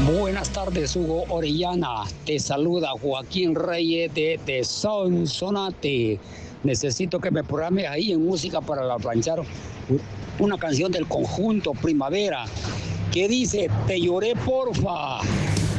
Buenas tardes, Hugo Orellana. Te saluda Joaquín Reyes de Sonsonate. Necesito que me programes ahí en música para la planchar una canción del conjunto Primavera que dice: te lloré porfa.